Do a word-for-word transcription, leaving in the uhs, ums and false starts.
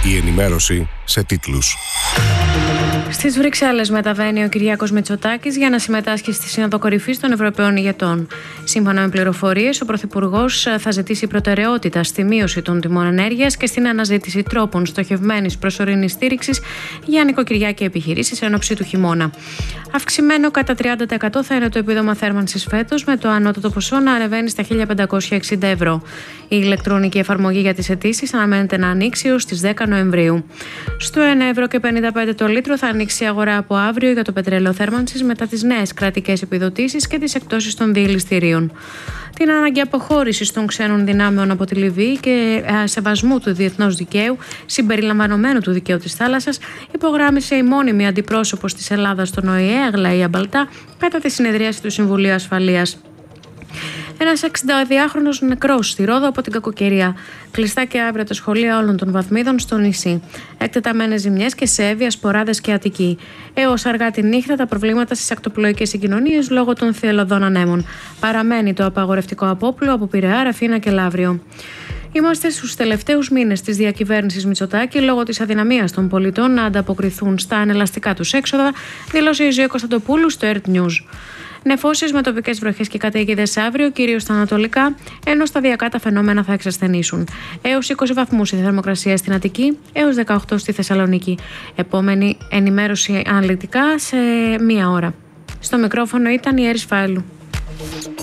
Η ενημέρωση σε τίτλους. Στις Βρυξέλλες μεταβαίνει ο Κυριάκος Μητσοτάκης για να συμμετάσχει στη Σύνοδο Κορυφής των Ευρωπαίων Ηγετών. Σύμφωνα με πληροφορίες, ο Πρωθυπουργός θα ζητήσει προτεραιότητα στη μείωση των τιμών ενέργειας και στην αναζήτηση τρόπων στοχευμένης προσωρινής στήριξης για νοικοκυριά και επιχειρήσεις εν ώψη του χειμώνα. Αυξημένο κατά τριάντα τοις εκατό θα είναι το επίδομα θέρμανσης φέτος, με το ανώτατο ποσό να ανεβαίνει στα χίλια πεντακόσια εξήντα ευρώ. Η ηλεκτρονική εφαρμογή για τις αιτήσεις αναμένεται να ανοίξει ως τις δέκα Νοεμβρίου. Στο ένα ευρώ και πενήντα πέντε το λίτρο θα ανοίξει η αγορά από αύριο για το πετρέλαιο θέρμανσης μετά τις νέες κρατικές επιδοτήσεις και τις εκπτώσεις των διελιστηρίων. Την ανάγκη αποχώρησης των ξένων δυνάμεων από τη Λιβύη και σεβασμού του διεθνούς δικαίου, συμπεριλαμβανομένου του δικαίου της θάλασσας, υπογράμμισε η μόνιμη αντιπρόσωπος της Ελλάδας στον Ο Ε Ε, Αγλαία Μπαλτά, κατά τη συνεδρίαση του Συμβουλίου Ασφαλείας. Ένας εξηνταδυάχρονος νεκρός στη Ρόδο από την κακοκαιρία. Κλειστά και αύριο τα σχολεία όλων των βαθμίδων στο νησί. Εκτεταμένες ζημιές και σε Εύβοια, Σποράδες και Αττική. Έως αργά τη νύχτα τα προβλήματα στις ακτοπλοϊκές συγκοινωνίες λόγω των θυελλωδών ανέμων. Παραμένει το απαγορευτικό απόπλου από Πειραιά, Ραφίνα και Λαύριο. Είμαστε στους τελευταίους μήνες της διακυβέρνησης Μητσοτάκη λόγω της αδυναμίας των πολιτών να ανταποκριθούν στα ανελαστικά τους έξοδα, δήλωσε η Ζωή Κωνσταντοπούλου στο Earth News. Νεφώσεις με τοπικές βροχές και καταιγίδες αύριο, κυρίως στα ανατολικά, ενώ σταδιακά τα φαινόμενα θα εξασθενήσουν. Έως είκοσι βαθμούς η θερμοκρασία στην Αττική, έως δεκαοκτώ στη Θεσσαλονίκη. Επόμενη ενημέρωση αναλυτικά σε μία ώρα. Στο μικρόφωνο ήταν η Έρης Φάιλου.